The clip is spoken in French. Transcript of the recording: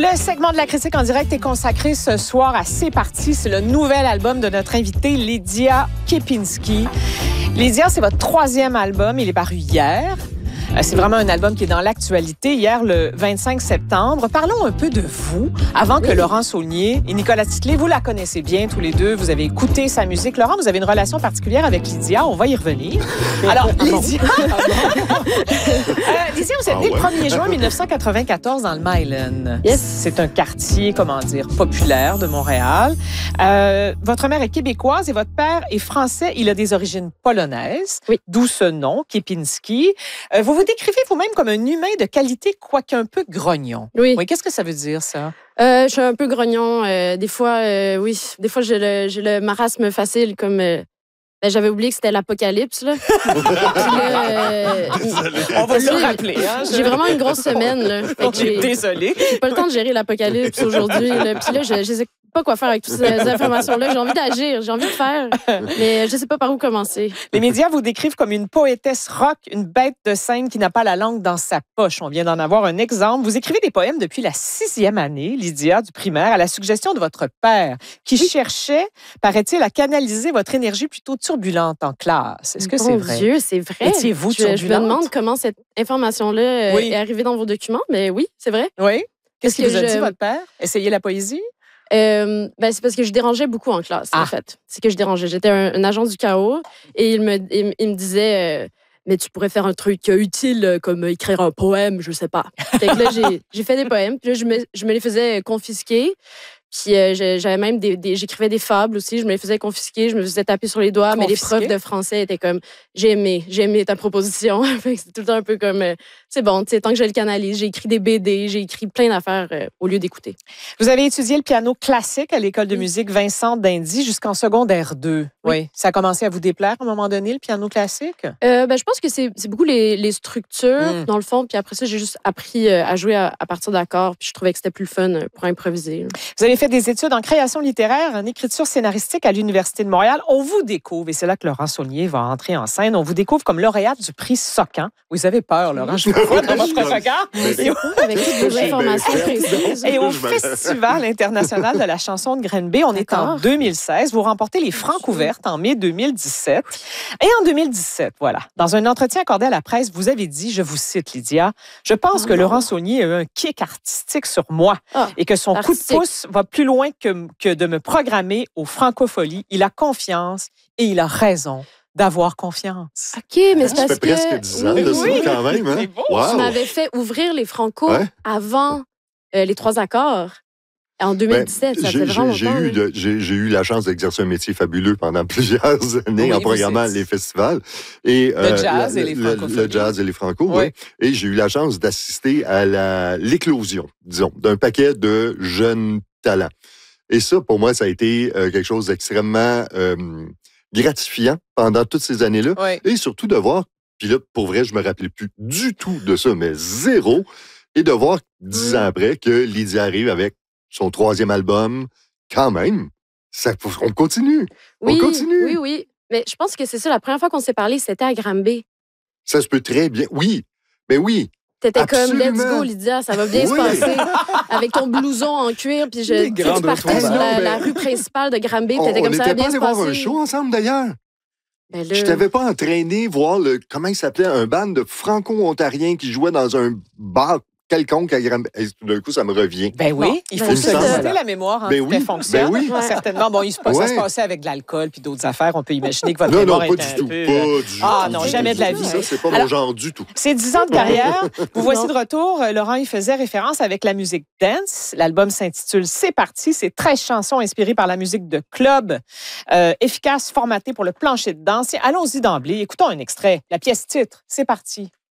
Le segment de la critique en direct est consacré ce soir à C'est parti. C'est le nouvel album de notre invitée Lydia Kepinski. Lydia, c'est votre 3e album. Il est paru hier. C'est vraiment un album qui est dans l'actualité. Hier, le 25 septembre. Parlons un peu de vous, avant que Laurent Saulnier et Nicolas Titley, vous la connaissez bien tous les deux. Vous avez écouté sa musique. Laurent, vous avez une relation particulière avec Lydia. On va y revenir. Alors, Lydia... Lydia, vous êtes née le 1er juin 1994 dans le Myland. Yes. C'est un quartier, populaire de Montréal. Votre mère est québécoise et votre père est français. Il a des origines polonaises. Oui. D'où ce nom, Kepinski. Vous vous décrivez vous-même comme un humain de qualité, quoique un peu grognon. Oui. Oui, qu'est-ce que ça veut dire, ça? Je suis un peu grognon. Des fois, oui. Des fois, j'ai le marasme facile, comme... j'avais oublié que c'était l'apocalypse, là. On va le rappeler. Hein, J'ai vraiment une grosse semaine, là. Désolée. J'ai pas le temps de gérer l'apocalypse aujourd'hui. Puis là, je sais pas quoi faire avec toutes ces informations-là. J'ai envie d'agir, j'ai envie de faire, mais je sais pas par où commencer. Les médias vous décrivent comme une poétesse rock, une bête de scène qui n'a pas la langue dans sa poche. On vient d'en avoir un exemple. Vous écrivez des poèmes depuis la 6e année, Lydia, du primaire, à la suggestion de votre père, qui cherchait, paraît-il, à canaliser votre énergie plutôt turbulente en classe. Est-ce que c'est vrai? Mon Dieu, c'est vrai. Étiez-vous turbulente? Je me demande comment cette information-là est arrivée dans vos documents, mais oui, c'est vrai. Oui? Qu'est-ce qu'il vous a dit, votre père? Essayez la poésie? C'est parce que je dérangeais beaucoup en classe, en fait. C'est que je dérangeais. J'étais un agent du chaos et il me disait mais tu pourrais faire un truc utile comme écrire un poème, je sais pas. Fait que là, j'ai fait des poèmes, puis là, je me les faisais confisquer. Puis j'avais même j'écrivais des fables aussi, je me les faisais confisquer, je me faisais taper sur les doigts, mais les profs de français étaient comme j'ai aimé ta proposition. C'était tout le temps un peu comme c'est bon, tu sais, tant que je le canalise, j'ai écrit des BD, j'ai écrit plein d'affaires au lieu d'écouter. Vous avez étudié le piano classique à l'école de musique Vincent d'Indy jusqu'en secondaire 2. Oui. Ça a commencé à vous déplaire à un moment donné, le piano classique? Je pense que c'est beaucoup les structures, dans le fond, puis après ça, j'ai juste appris à jouer à partir d'accords, puis je trouvais que c'était plus fun pour improviser. Vous avez fait des études en création littéraire, en écriture scénaristique à l'Université de Montréal. On vous découvre, et c'est là que Laurent Saulnier va entrer en scène, on vous découvre comme lauréate du prix Socan. Vous avez peur, Laurent, je vous vois dans votre regard. Avec toutes vos informations précises. Et au Festival international de la chanson de Granby, on est en 2016. Vous remportez les Francs ouvertes en mai 2017. Et en 2017, voilà, dans un entretien accordé à la presse, vous avez dit, je vous cite, Lydia, « Je pense que Laurent Saulnier a eu un kick artistique sur moi et que son coup de pouce va plus loin que de me programmer aux francopholies. Il a confiance et il a raison d'avoir confiance. » OK, mais c'est parce que... Ça fait presque 10 ans de ça, quand même. Hein? C'est beau. Wow. Tu m'avais fait ouvrir les Franco avant les 3 accords. En 2017, ça fait vraiment longtemps. J'ai eu la chance d'exercer un métier fabuleux pendant plusieurs années en programmant les festivals. Et, le jazz et les franco. Le jazz et les franco, oui. Et j'ai eu la chance d'assister à l'éclosion, disons, d'un paquet de jeunes talents. Et ça, pour moi, ça a été quelque chose d'extrêmement gratifiant pendant toutes ces années-là. Oui. Et surtout de voir, puis là, pour vrai, je me rappelais plus du tout de ça, mais zéro. Et de voir 10 ans après que Lydia arrive avec son 3e album, quand même, on continue. Oui, on continue. Oui. Mais je pense que c'est ça, la première fois qu'on s'est parlé, c'était à Granby. Ça se peut très bien. Oui, mais oui. T'étais comme, let's go, Lydia, ça va bien se passer. Avec ton blouson en cuir, puis tu partais sur la rue principale de Granby, t'étais comme ça, va bien se passer. On n'était pas allé voir un show ensemble, d'ailleurs. Ben là... Je t'avais pas entraîné voir comment il s'appelait, un band de franco-ontariens qui jouait dans un bar quelconque à Granby. D'un coup, ça me revient. Ben oui, il faut solliciter la mémoire elle fonctionne. Ben oui. Certainement. Bon, ça se passait avec de l'alcool puis d'autres affaires. On peut imaginer que votre mémoire était un peu... Pas du tout. Ah non, jamais de la vie. Ça, c'est pas mon genre du tout. C'est 10 ans de carrière. Vous voici de retour. Laurent, il faisait référence avec la musique dance. L'album s'intitule C'est parti. C'est 13 chansons inspirées par la musique de club, efficace, formatée pour le plancher de danse. Allons-y d'emblée. Écoutons un extrait. La pièce titre, C'est parti.